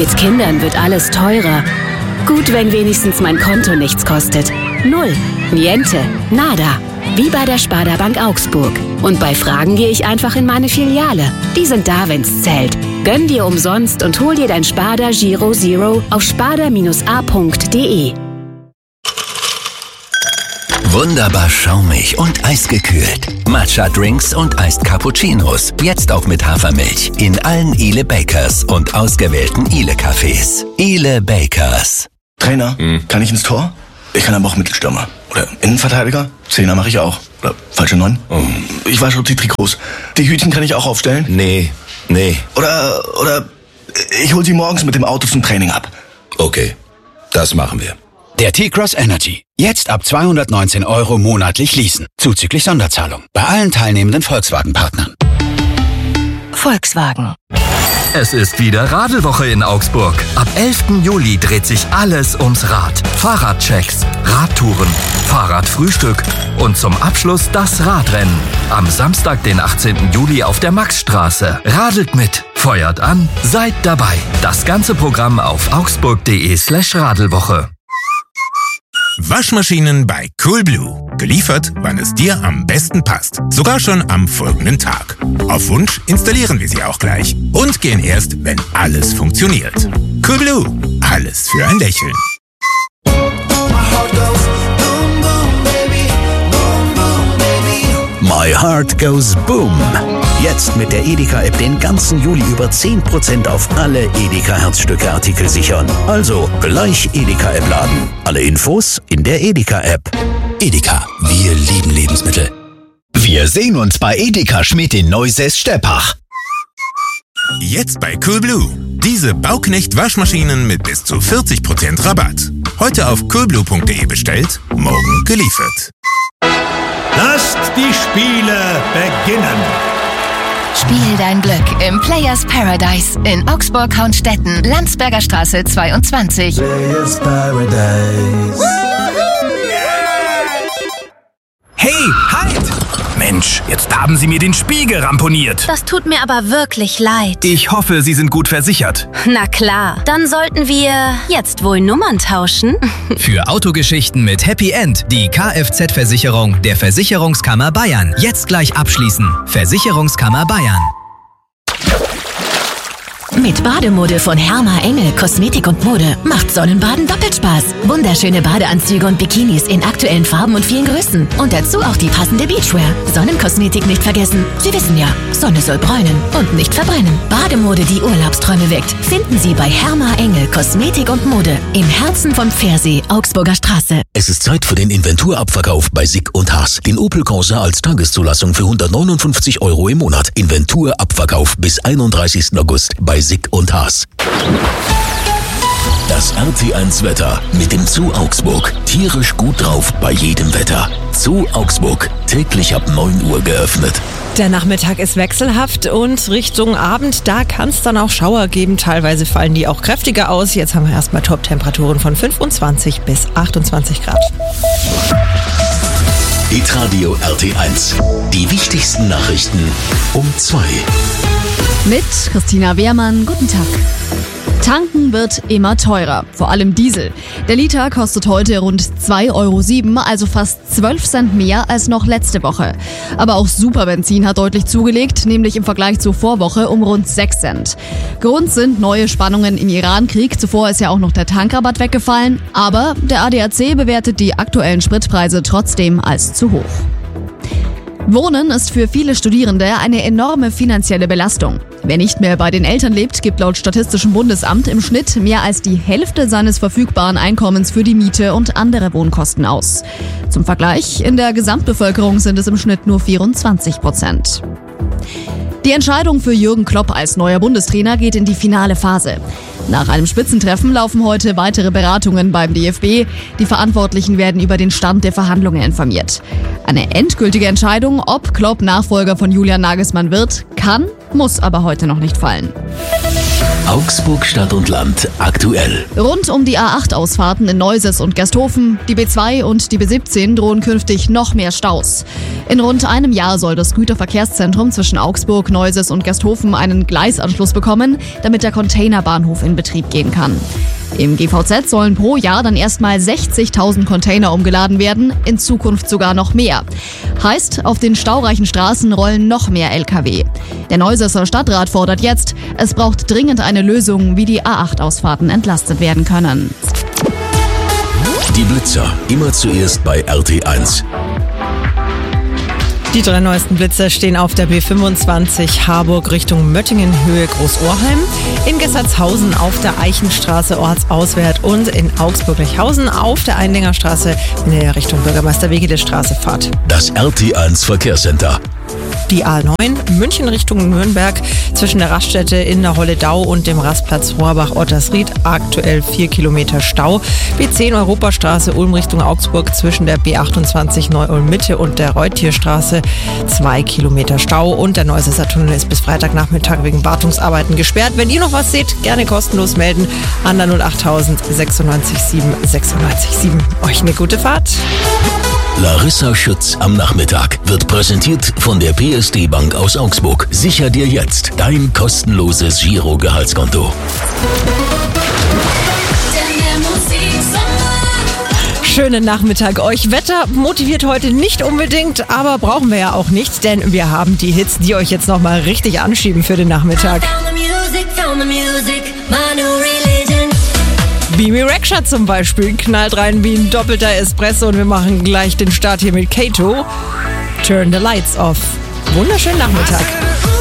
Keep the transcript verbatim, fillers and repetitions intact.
Mit Kindern wird alles teurer. Gut, wenn wenigstens mein Konto nichts kostet. Null. Niente. Nada. Wie bei der Sparda Bank Augsburg. Und bei Fragen gehe ich einfach in meine Filiale. Die sind da, wenn's zählt. Gönn dir umsonst und hol dir dein Sparda Giro Zero auf sparda Bindestrich a punkt de. Wunderbar schaumig und eisgekühlt. Matcha-Drinks und Iced Cappuccinos. Jetzt auch mit Hafermilch. In allen Ile Bakers und ausgewählten Ile Cafés. Ile Bakers. Trainer, hm. kann ich ins Tor? Ich kann aber auch Mittelstürmer. Oder Innenverteidiger. Zehner mache ich auch. Oder falsche Neun. Oh. Ich wasche die Trikots. Die Hütchen kann ich auch aufstellen. Nee, nee. Oder, oder ich hol sie morgens mit dem Auto zum Training ab. Okay, das machen wir. Der T-Cross Energy. Jetzt ab zweihundertneunzehn Euro monatlich leasen. Zuzüglich Sonderzahlung. Bei allen teilnehmenden Volkswagen-Partnern. Volkswagen. Es ist wieder Radelwoche in Augsburg. Ab elften Juli dreht sich alles ums Rad. Fahrradchecks, Radtouren, Fahrradfrühstück und zum Abschluss das Radrennen. Am Samstag, den achtzehnten Juli auf der Maxstraße. Radelt mit, feuert an, seid dabei. Das ganze Programm auf augsburg.de slash Radelwoche. Waschmaschinen bei Coolblue. Geliefert, wann es dir am besten passt. Sogar schon am folgenden Tag. Auf Wunsch installieren wir sie auch gleich. Und gehen erst, wenn alles funktioniert. Coolblue. Alles für ein Lächeln. My Heart Goes Boom. Jetzt mit der Edeka-App den ganzen Juli über zehn Prozent auf alle Edeka-Herzstücke-Artikel sichern. Also gleich Edeka-App laden. Alle Infos in der Edeka-App. Edeka, wir lieben Lebensmittel. Wir sehen uns bei Edeka Schmidt in Neusäß-Steppach. Jetzt bei Coolblue. Diese Bauknecht-Waschmaschinen mit bis zu vierzig Prozent Rabatt. Heute auf coolblue punkt de bestellt, morgen geliefert. Lasst die Spiele beginnen. Spiel dein Glück im Players Paradise in Augsburg-Hauenstetten, Landsberger Straße zweiundzwanzig. Players Paradise. Hey, halt! Mensch, jetzt haben Sie mir den Spiegel ramponiert. Das tut mir aber wirklich leid. Ich hoffe, Sie sind gut versichert. Na klar, dann sollten wir jetzt wohl Nummern tauschen. Für Autogeschichten mit Happy End die Kfz-Versicherung der Versicherungskammer Bayern. Jetzt gleich abschließen. Versicherungskammer Bayern. Mit Bademode von Herma Engel Kosmetik und Mode macht Sonnenbaden doppelt Spaß. Wunderschöne Badeanzüge und Bikinis in aktuellen Farben und vielen Größen. Und dazu auch die passende Beachwear. Sonnenkosmetik nicht vergessen. Sie wissen ja, Sonne soll bräunen und nicht verbrennen. Bademode, die Urlaubsträume weckt, finden Sie bei Herma Engel Kosmetik und Mode im Herzen von Pfersee, Augsburger Straße. Es ist Zeit für den Inventurabverkauf bei Sick und Haas. Den Opel Corsa als Tageszulassung für hundertneunundfünfzig Euro im Monat. Inventurabverkauf bis einunddreißigsten August bei Sick und Haas. Das R T eins Wetter mit dem Zoo Augsburg. Tierisch gut drauf bei jedem Wetter. Zoo Augsburg, täglich ab neun Uhr geöffnet. Der Nachmittag ist wechselhaft und Richtung Abend, da kann es dann auch Schauer geben. Teilweise fallen die auch kräftiger aus. Jetzt haben wir erstmal Top-Temperaturen von fünfundzwanzig bis achtundzwanzig Grad. Hitradio R T eins. Die wichtigsten Nachrichten um zwei. Mit Christina Wehrmann, guten Tag. Tanken wird immer teurer, vor allem Diesel. Der Liter kostet heute rund zwei Euro sieben, also fast zwölf Cent mehr als noch letzte Woche. Aber auch Superbenzin hat deutlich zugelegt, nämlich im Vergleich zur Vorwoche um rund sechs Cent. Grund sind neue Spannungen im Iran-Krieg. Zuvor ist ja auch noch der Tankrabatt weggefallen. Aber der A D A C bewertet die aktuellen Spritpreise trotzdem als zu hoch. Wohnen ist für viele Studierende eine enorme finanzielle Belastung. Wer nicht mehr bei den Eltern lebt, gibt laut Statistischem Bundesamt im Schnitt mehr als die Hälfte seines verfügbaren Einkommens für die Miete und andere Wohnkosten aus. Zum Vergleich, in der Gesamtbevölkerung sind es im Schnitt nur vierundzwanzig Prozent. Die Entscheidung für Jürgen Klopp als neuer Bundestrainer geht in die finale Phase. Nach einem Spitzentreffen laufen heute weitere Beratungen beim D F B. Die Verantwortlichen werden über den Stand der Verhandlungen informiert. Eine endgültige Entscheidung, ob Klopp Nachfolger von Julian Nagelsmann wird, kann, muss aber heute noch nicht fallen. Augsburg Stadt und Land aktuell. Rund um die A acht Ausfahrten in Neuses und Gersthofen, die B zwei und die B siebzehn drohen künftig noch mehr Staus. In rund einem Jahr soll das Güterverkehrszentrum zwischen Augsburg, Neuses und Gersthofen einen Gleisanschluss bekommen, damit der Containerbahnhof in Betrieb gehen kann. Im G V Z sollen pro Jahr dann erstmal sechzigtausend Container umgeladen werden, in Zukunft sogar noch mehr. Heißt, auf den staureichen Straßen rollen noch mehr L K W. Der Neusesser Stadtrat fordert jetzt, es braucht dringend eine Lösung, wie die A acht Ausfahrten entlastet werden können. Die Blitzer, immer zuerst bei R T eins. Die drei neuesten Blitzer stehen auf der B fünfundzwanzig Harburg Richtung Möttingen Höhe Großohrheim, in Gessertshausen auf der Eichenstraße ortsauswärts und in Augsburg-Lechhausen auf der Einlängerstraße in der Richtung Bürgermeisterwege der Straße Fahrt. Das R T eins Verkehrscenter. Die A neun München Richtung Nürnberg zwischen der Raststätte in der Holledau und dem Rastplatz Rohrbach-Ottersried aktuell vier Kilometer Stau. B zehn Europastraße Ulm Richtung Augsburg zwischen der B achtundzwanzig Neu-Ulm Mitte und der Reutierstraße zwei Kilometer Stau und der Neusesser Tunnel ist bis Freitagnachmittag wegen Wartungsarbeiten gesperrt. Wenn ihr noch was seht, gerne kostenlos melden an der null acht sechsundneunzig sieben sechsundneunzig sieben. Euch eine gute Fahrt. Larissa Schütz am Nachmittag wird präsentiert von der P S D Bank aus Augsburg. Sicher dir jetzt dein kostenloses Giro-Gehaltskonto. Schönen Nachmittag euch. Wetter motiviert heute nicht unbedingt, aber brauchen wir ja auch nicht, denn wir haben die Hits, die euch jetzt nochmal richtig anschieben für den Nachmittag. Beamy Rexha zum Beispiel knallt rein wie ein doppelter Espresso und wir machen gleich den Start hier mit Kato. Turn the lights off. Wunderschönen Nachmittag.